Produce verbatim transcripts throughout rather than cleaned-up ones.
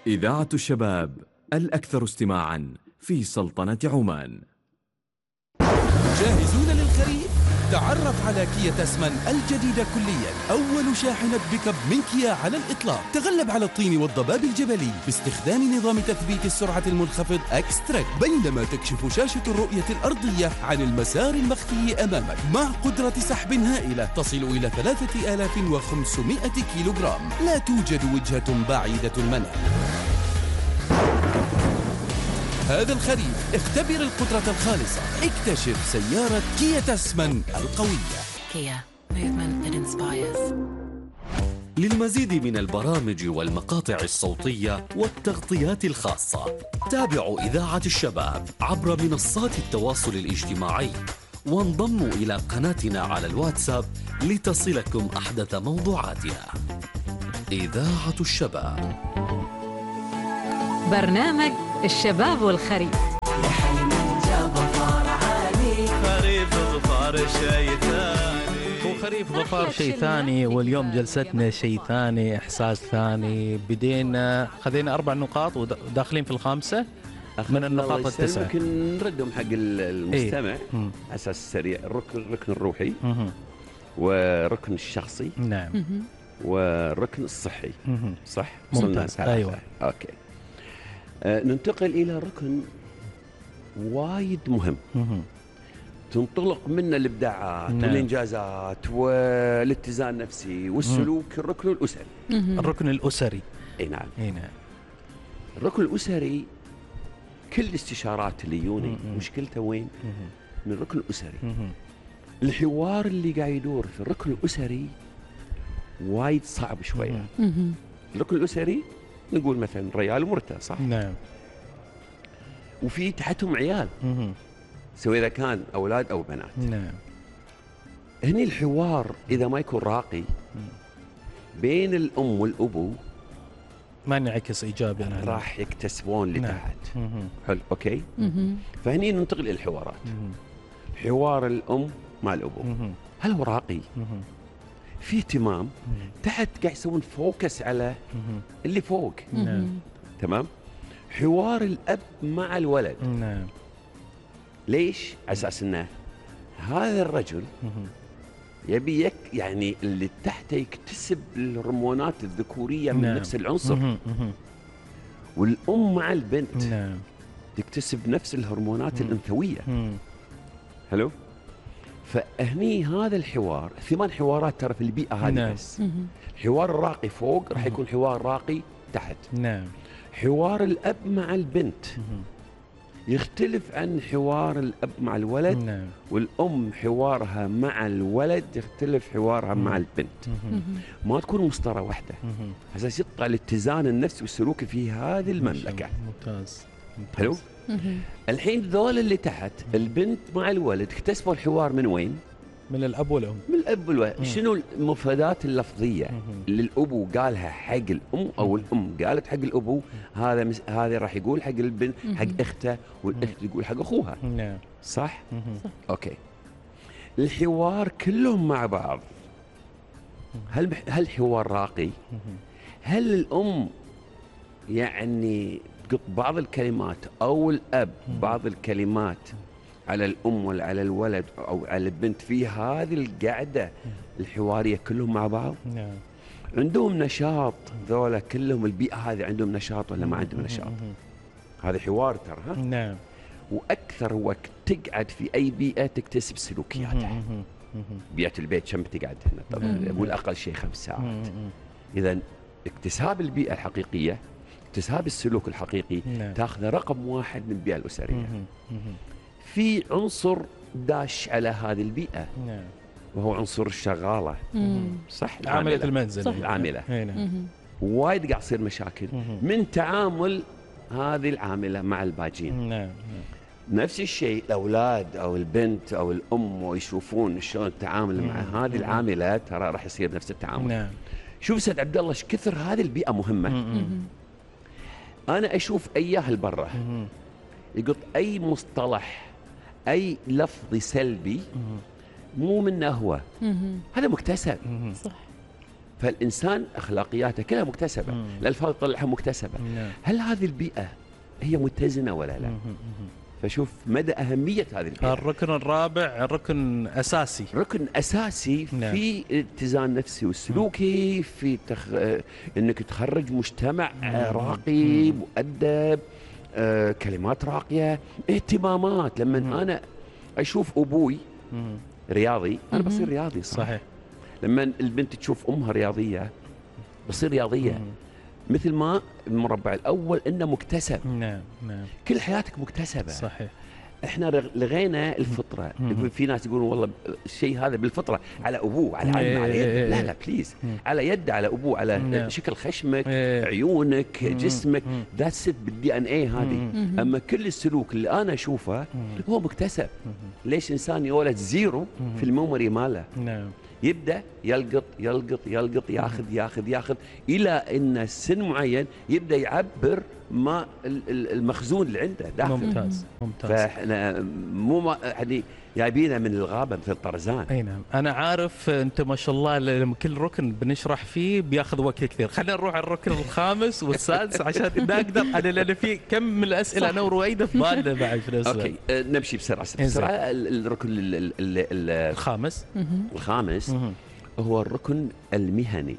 إذاعة الشباب الأكثر استماعاً في سلطنة عمان. جاهزون للخريف؟ تعرف على كيا تاسمان الجديدة كليا، أول شاحنة بيكب من كيا على الإطلاق، تغلب على الطين والضباب الجبلي باستخدام نظام تثبيت السرعة المنخفض اكستراك، بينما تكشف شاشة الرؤية الأرضية عن المسار المخفي أمامك مع قدرة سحب هائلة تصل إلى ثلاثة آلاف وخمسمائة كيلوغرام. لا توجد وجهة بعيدة المنال. هذا الخريف اختبر القدرة الخالصة، اكتشف سيارة كيا تاسمان القوية. Kia, movement that inspires. للمزيد من البرامج والمقاطع الصوتية والتغطيات الخاصة تابعوا إذاعة الشباب عبر منصات التواصل الاجتماعي، وانضموا إلى قناتنا على الواتساب لتصلكم أحدث موضوعاتنا. إذاعة الشباب، برنامج الشباب والخريف. خريف ظفار شيء ثاني، وخريف ظفار شيء ثاني، واليوم جلستنا شيء ثاني، إحساس ثاني. بدينا خذينا أربع نقاط وداخلين في الخامسة من النقاط التسعة. ممكن نردهم حق المستمع على أساس سريع. الركن الركن الروحي، وركن الشخصي، نعم، والركن الصحي. صح؟ ممتاز. أيوة. أوكي. آه ننتقل إلى ركن وايد مهم. تنطلق منه الإبداعات، نعم، والإنجازات والاتزان النفسي والسلوك. الركن الأسري. الركن الأسري. أي نعم. أي نعم. الركن الأسري كل الاستشارات اللي يوني مشكلته وين؟ من الركن الأسري. الحوار اللي قاعد يدور في الركن الأسري وايد صعب شوية. الركن الأسري نقول مثلا ريال ومرته، صح؟ نعم. وفي تحتهم عيال، سواء إذا كان أولاد أو بنات. نعم. هني الحوار إذا ما يكون راقي بين الأم والأبو ما نعكس إيجابي، راح يكتسبون لتحت. نعم. حلو. أوكي. فهني ننتقل إلى الحوارات. حوار الأم مع الأبو، هل هو راقي؟ في اهتمام؟ تحت قاعد يسوون فوكس على اللي فوق. نعم. تمام. حوار الأب مع الولد. نعم. ليش؟ على أساس أنه هذا الرجل يبي يك يعني اللي تحته يكتسب الهرمونات الذكورية من، نعم، نفس العنصر. والأم مع البنت، نعم، تكتسب نفس الهرمونات الأنثوية. حلو. فهني هذا الحوار، ثمان حوارات ترى في البيئة هذه. نعم. بس حوار الراقي فوق راح يكون حوار راقي تحت. نعم. حوار الأب مع البنت يختلف عن حوار الأب مع الولد. نعم. والأم حوارها مع الولد يختلف حوارها مع البنت. ما تكون مسطرة واحدة، أساس يطلع الاتزان النفسي والسلوكي في هذه المملكة. ممتاز. حلو. الحين ذول اللي تحت، البنت مع الولد اكتسبوا الحوار من وين؟ من الأب والأم. من الأب والولد. شنو المفردات اللفظية اللي الأبو قالها حق الأم أو الأم قالت حق الأبو؟ هذا مس... هذا راح يقول حق البنت حق أخته، والأخت يقول حق أخوها. نعم. صح؟ صح. أوكي. الحوار كلهم مع بعض، هل هل حوار راقي؟ هل الأم يعني تقط بعض الكلمات أو الأب بعض الكلمات على الأم ولا على الولد أو على البنت في هذه القعدة الحوارية كلهم مع بعض؟ نعم. عندهم نشاط ذولا كلهم، البيئة هذه عندهم نشاط ولا ما عندهم نشاط؟ هذا حوار ترى. ها؟ نعم. وأكثر وقت تقعد في أي بيئة تكتسب سلوكياتها. بيئة البيت كم تقعد هنا؟ طبعا أقول أقل شيء خمس ساعات. إذا اكتساب البيئة الحقيقية، اكتساب السلوك الحقيقي، نعم، تاخذ رقم واحد من البيئة الأسرية. في عنصر داش على هذه البيئة، نعم، وهو عنصر الشغالة. صح. عاملة المنزل. صح. العاملة. نعم. وايد قاعد تصير مشاكل من تعامل هذه العاملة مع الباجين. نعم. نفس الشيء الأولاد أو البنت أو الأم ويشوفون شلون التعامل مع هذه العاملة، ترى راح يصير نفس التعامل. نعم. شوف سيد عبد الله ايش كثر هذه البيئة مهمة. أنا أشوف أياه البرة يقط أي مصطلح أي لفظ سلبي مو منه هو، هذا مكتسب. صح. فالإنسان أخلاقياته كلها مكتسبة، الألفاظ تطلعها مكتسبة. هل هذه البيئة هي متزنة ولا لا؟ فشوف مدى أهمية هذه البيئة. الركن الرابع ركن أساسي، ركن أساسي نعم. في الاتزان النفسي والسلوكي، في تخ... أنك تخرج مجتمع راقي مؤدب، آه، كلمات راقية، اهتمامات. لما مم. أنا أشوف أبوي مم. رياضي أنا بصير رياضي، صح؟ صحيح. لما البنت تشوف أمها رياضية بصير رياضية. مم. مثل ما المربع الأول إنه مكتسب. نعم نعم. كل حياتك مكتسبة. صحيح. احنا لغينا الفطرة. في ناس يقولون والله الشيء هذا بالفطرة، على أبوه، على علمه، على يده. لا لا بليز، على يده، على أبوه، على شكل خشمك، عيونك، جسمك، ذاتس ات بالدي ان اي هذه. أما كل السلوك اللي أنا أشوفه هو مكتسب. ليش إنسان يولد زيرو في الميموري ماله؟ نعم. يبدأ يلقط يلقط يلقط ياخذ ياخذ ياخذ إلى أن سن معين يبدأ يعبر ما المخزون اللي عنده داخل. ممتاز ممتاز. فاحنا مو يعني جايبينه من الغابه مثل طرزان. اي نعم. انا عارف انت ما شاء الله لما كل ركن بنشرح فيه بياخذ وقت كثير. خلينا نروح على الركن الخامس والسادس عشان نقدر. انا لان في كم من الاسئله انا ورويده في بالنا بعد في الاسئله. اوكي أه نمشي بسرعه بسرعه. الركن الخامس الخامس هو الركن المهني.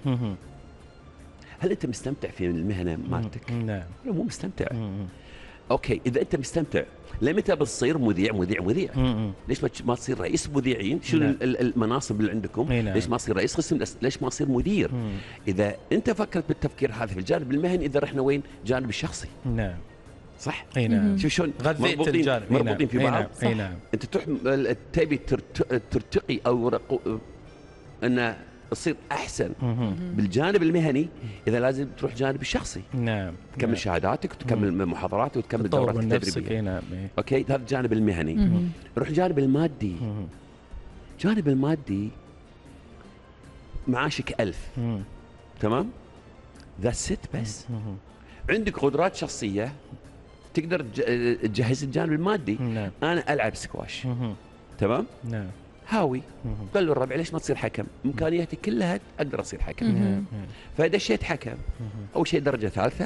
هل انت مستمتع في المهنه مالتك؟ نعم. لا مو مستمتع. مم. اوكي اذا انت مستمتع لمتى بتصير مذيع مذيع مذيع؟ مم. ليش ما تصير رئيس مذيعين؟ شنو نعم. المناصب اللي عندكم؟ نعم. ليش ما تصير رئيس قسم؟ ليش ما تصير مدير؟ مم. اذا انت فكرت بالتفكير هذا في الجانب المهني، اذا رحنا وين؟ جانب الشخصي. نعم. صح؟ اي نعم. شوف شلون مربوطين مربوطين في بعض. اي نعم. انت تروح تبي ترتقي او رقو... ان تصير احسن بالجانب المهني، اذا لازم تروح جانب الشخصي. نعم. تكمل نعم. شهاداتك وتكمل محاضراتك وتكمل دورات التدريبيه. نعم. اوكي هذا الجانب المهني. نروح الجانب المادي. الجانب المادي معاشك ألف. مم. تمام؟ ذاتس ات بس. مم. عندك قدرات شخصيه تقدر تجهز الجانب المادي. نعم. انا العب سكواش. مم. تمام؟ نعم. هاوي. قال له الربع ليش ما تصير حكم؟ امكانياتي كلها اقدر اصير حكم. فدشيت حكم. اول شيء درجه ثالثه.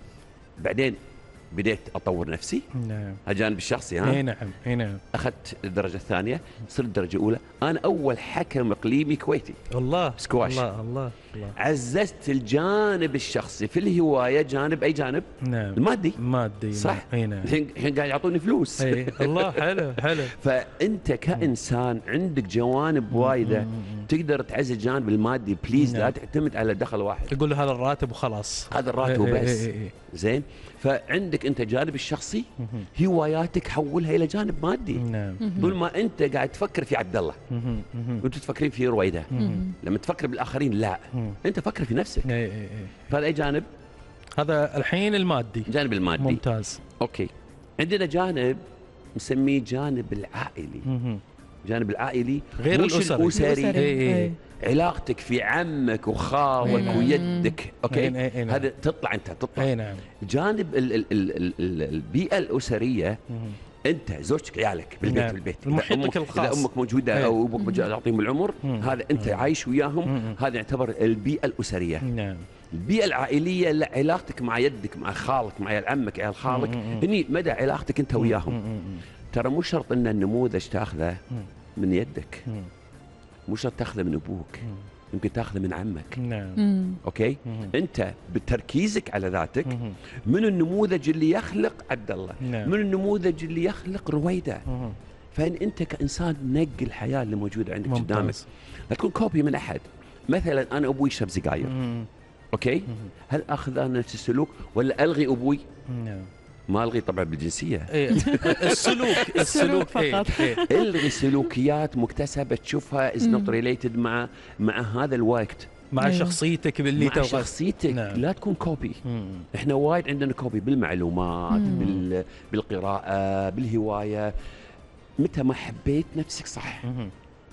بعدين بديت اطور نفسي. نعم. الجانب الشخصي. ها؟ اي نعم اي نعم. اخذت الدرجه الثانيه، صرت الدرجه الاولى. انا اول حكم اقليمي كويتي. الله. سكواش. الله الله الله. عززت الجانب الشخصي في الهوايه. جانب اي جانب؟ نعم. المادي. مادي. صح. اي نعم. الحين الحين قاعد يعطوني فلوس. اي الله. حلو حلو. فانت كانسان عندك جوانب وايده تقدر تعزز الجانب المادي. بليز لا تعتمد على دخل واحد. تقول له هذا الراتب وخلاص. هذا الراتب وبس. زين. فعندك انت جانب الشخصي، هواياتك حولها الى جانب مادي. نعم. طول ما انت قاعد تفكر في عبد الله وانت تفكرين في رويده، لما تفكر بالاخرين لا، انت فكر في نفسك. اي اي اي. فهذا اي جانب؟ هذا الحين المادي. جانب المادي. ممتاز. اوكي. عندنا جانب نسميه جانب العائلي. جانب العائلي غير مش الاسري. الاسري. اي اي. علاقتك في عمك وخالك نعم. ويدك. اوكي. أي نعم. هذا تطلع انت تطلع. اي نعم. جانب ال ال ال ال ال البيئه الاسريه. مم. انت زوجتك عيالك بالبيت. نعم. بالبيت محيطك الخاص. اذا امك موجوده أي. او ابوك يعطيهم العمر. مم. هذا انت مم. عايش وياهم. مم. هذا يعتبر البيئه الاسريه. نعم. البيئه العائليه لا، علاقتك مع يدك مع خالك مع عمك عيال خالك. هني مدى علاقتك انت وياهم. مم. ترى مو شرط ان النموذج تاخذه من يدك. مم. مو شرط تاخذه من ابوك. مم. يمكن تاخذه من عمك. نعم. اوكي. مم. انت بتركيزك على ذاتك مم. من النموذج اللي يخلق عبد الله. نعم. من النموذج اللي يخلق رويده. مم. فان انت كانسان نقي الحياه اللي موجوده عندك قدامك. لا تكون كوبي من احد. مثلا انا ابوي يشرب سجاير. مم. اوكي. مم. هل اخذ انا نفس السلوك ولا الغي ابوي؟ نعم. ما الغي طبعا بالجنسيه. إيه. السلوك السلوك فقط. إيه. الغي سلوكيات مكتسبه تشوفها از نوت ريليتد مع مع هذا الوقت، مع أيوه. شخصيتك باللي مع شخصيتك. نعم. لا تكون كوبي. مم. احنا وايد عندنا كوبي بالمعلومات. مم. بال بالقراءه بالهوايه. متى ما حبيت نفسك صح. مم.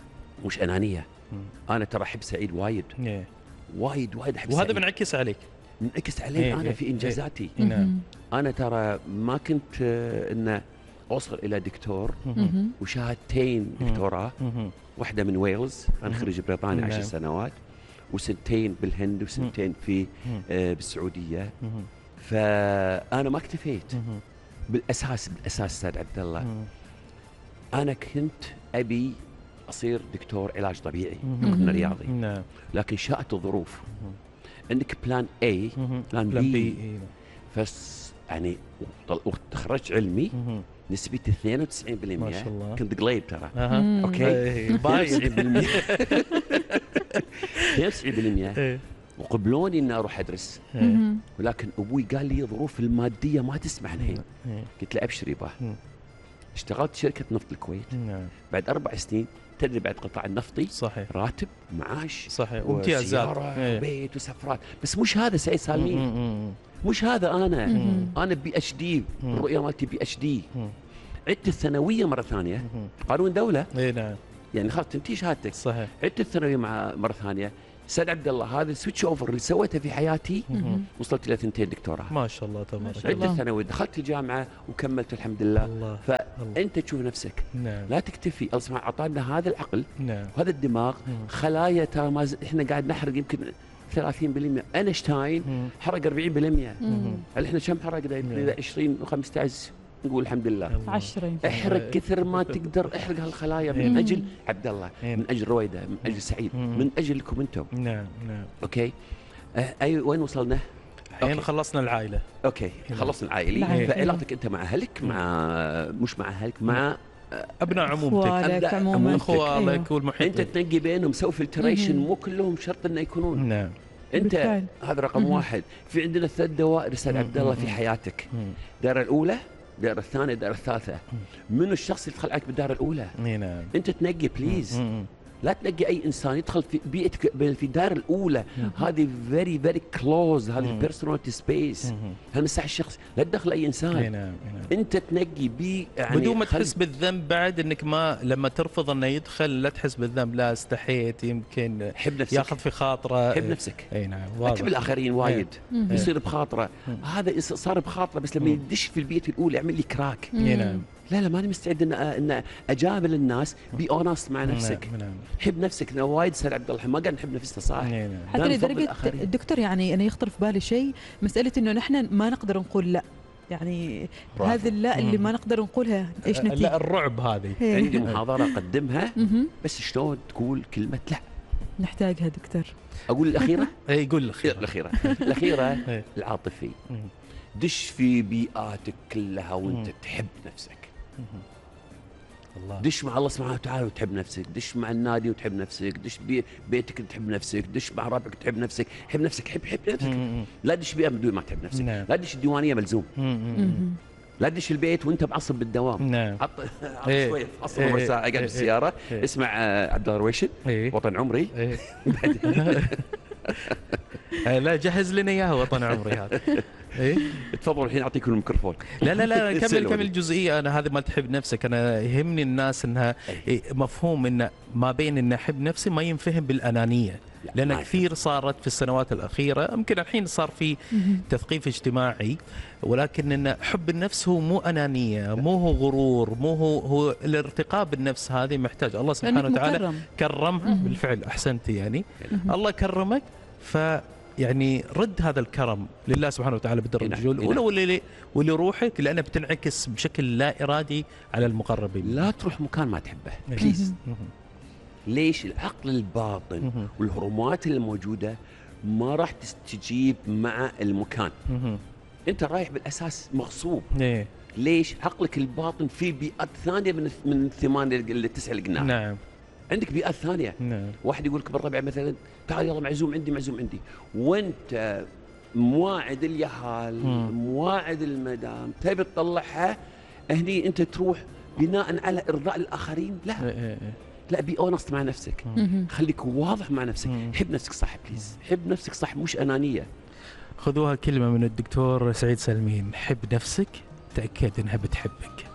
مش انانيه. مم. انا ترى احب سعيد وايد. إيه. وايد وايد احب وهذا سعيد. بنعكس عليك منعكس علي. إيه. انا إيه. في انجازاتي. إيه. نعم. انا ترى ما كنت ان اوصل الى دكتور وشهادتين دكتوراه. واحده من ويلز، انا خريج بريطانيا عشر سنوات، وسنتين بالهند وسنتين في آه بالسعوديه. فانا ما اكتفيت بالاساس بالاساس استاذ عبد الله. انا كنت ابي اصير دكتور علاج طبيعي، ركن رياضي. نعم. لكن شاءت الظروف. عندك بلان اي، بلان بي. فس يعني وتخرجت علمي نسبتي اثنين وتسعين بالمئة. ما شاء الله. كنت قليب ترى. أه. اوكي. باين. اثنين وتسعين بالمئة. اثنين وتسعين بالمئة. وقبلوني اني اروح ادرس. ولكن ابوي قال لي ظروف الماديه ما تسمح الحين. قلت له ابشر يبا. اشتغلت شركه نفط الكويت. نعم. بعد اربع سنين تدري بعد قطاع النفطي صحيح راتب معاش صحيح وامتيازات وبيت وسفرات. بس مش هذا سعيد سالمين، مش هذا انا. مم. انا بي اتش دي، الرؤيه مالتي بي اتش دي. عدت الثانويه مره ثانيه، قانون دوله. اي نعم. يعني خلاص تنتهي شهادتك. صحيح. عدت الثانويه مع مره ثانيه. سيد عبد الله هذا السويتش اوفر اللي سويته في حياتي وصلت الى ثنتين دكتوراه. ما شاء الله تبارك الله. عدت الثانويه دخلت الجامعه وكملت الحمد لله. الله. فانت تشوف نفسك. نعم. لا تكتفي. الله سبحانه اعطانا هذا العقل. نعم. وهذا الدماغ. مم. خلايا ترى ما ز... احنا قاعد نحرق يمكن ثلاثين بالمئة. اينشتاين حرق أربعين بالمئة. هل احنا كم حرقنا؟ عشرين وخمسة عشر نقول الحمد لله. عشرين. احرق كثر ما تقدر، احرق هالخلايا من اجل عبد الله، من اجل رويده، من اجل سعيد، من اجلكم انتم. نعم نعم. اوكي. أه اي وين وصلنا؟ الحين خلصنا العائله. اوكي خلصنا العائلي. فعلاقتك انت مع اهلك، مع مش مع اهلك، مع ابناء عمومتك، ابناء اخوالك والمحيط. انت تنقي بينهم، سوي فلتريشن. مو كلهم شرط انه يكونون. نعم. انت بالفعل. هذا رقم مم. واحد. في عندنا ثلاث دوائر استاذ عبد الله في حياتك. الدائره الاولى، الدائره الثانيه، الدائره الثالثه. من الشخص اللي يدخل عليك بالدائره الاولى؟ نعم. انت تنقي بليز. مم. لا تنقي اي انسان يدخل في بيئتك في الدائره الاولى. هذه فيري فيري كلوز، هذه بيرسوناليتي سبيس، هذا مساحه الشخص. لا تدخل اي انسان. نعم. نعم. انت تنقي بي يعني بدون ما تحس بالذنب بعد، انك ما لما ترفض انه يدخل لا تحس بالذنب. لا استحيت يمكن حب نفسك، ياخذ في خاطره. حب نفسك. اي نعم. تحب الاخرين وايد. يصير بخاطره. هذا صار بخاطره بس لما يدش في البيئه الاولى يعمل لي كراك. نعم. لا لا ماني مستعد ان ان اجامل الناس. بي اونست مع نفسك. نعم. حب نفسك. انا وايد سيد عبد الله ما قاعد نحب نفسنا صح. نعم. حتى لدرجه الدكتور يعني انا يخطر في بالي شيء، مساله انه نحن ما نقدر نقول لا. يعني هذه اللا اللي ما نقدر نقولها ايش نتيجه؟ لا الرعب هذه. عندي محاضره اقدمها بس شلون تقول كلمه لا. نحتاجها دكتور. اقول الاخيره؟ اي قول الاخيره. الاخيره الاخيره العاطفي. دش في بيئاتك كلها وانت تحب نفسك. الله. دش مع الله سبحانه وتعالى وتحب نفسك، دش مع النادي وتحب نفسك، دش ببيتك وتحب نفسك، دش مع ربعك وتحب نفسك. حب نفسك، حب حب نفسك. مم. لا تدش بيئة بدون ما تحب نفسك. نعم. لا تدش الديوانية ملزوم. مم. لا تدش البيت وانت معصب بالدوام. نعم. عط عط إيه. شوي عصب ربع ساعة اقعد بالسيارة إيه. اسمع عبد الله رويشد إيه. وطن عمري إيه. لا جهز لنا اياها وطن عمري هذا. ايه تفضلوا الحين اعطيكم الميكروفون. لا لا لا كمل كمل الجزئيه. انا هذا ما تحب نفسك. انا يهمني الناس انها مفهوم ان ما بين ان احب نفسي ما ينفهم بالانانيه، لان كثير صارت في السنوات الاخيره. يمكن الحين صار في تثقيف اجتماعي، ولكن ان حب النفس هو مو انانيه، مو هو غرور، مو هو هو الارتقاء بالنفس. هذه محتاج الله سبحانه وتعالى كرمها بالفعل. احسنتي يعني الله كرمك، ف يعني رد هذا الكرم لله سبحانه وتعالى بالدرجة الأولى واللي ولروحك، لأنها بتنعكس بشكل لا إرادي على المقربين. لا تروح مكان ما تحبه بليز. ليش؟ العقل الباطن والهرمونات الموجودة ما راح تستجيب مع المكان. أنت رايح بالأساس مغصوب. ليش؟ عقلك الباطن في بيئات ثانية من من الثمانية التسعة اللي قلناها. نعم. عندك بيئات ثانية. نعم. واحد يقول لك بالربع مثلا تعال يلا معزوم عندي معزوم عندي، وانت مواعد اليهال مواعد المدام تبي تطلعها هني، انت تروح بناء على ارضاء الاخرين. لا لا بي اونست مع نفسك. خليك واضح مع نفسك. حب نفسك صح بليز. حب نفسك صح مش انانية. خذوها كلمة من الدكتور سعيد سالمين، حب نفسك تأكد انها بتحبك.